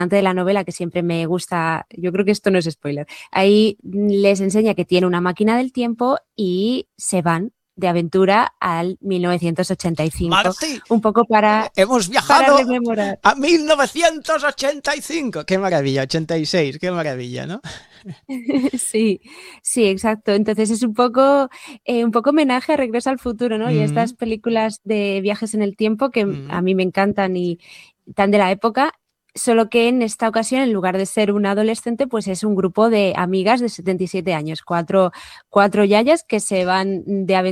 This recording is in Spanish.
de la novela, que siempre me gusta, yo creo que esto no es spoiler, ahí les enseña que tiene una máquina del tiempo y se van de aventura al 1985, Martí, un poco hemos para viajado rememorar. a 1985. Qué maravilla, 86, qué maravilla, ¿no? Sí, sí, exacto. Entonces es un poco homenaje a Regreso al Futuro, ¿no? Y estas Mm, películas de viajes en el tiempo que a mm. mí me encantan y tan de la época, solo que en esta ocasión, en lugar de ser un adolescente, pues es un grupo de amigas de 77 años, cuatro yayas que se van de aventura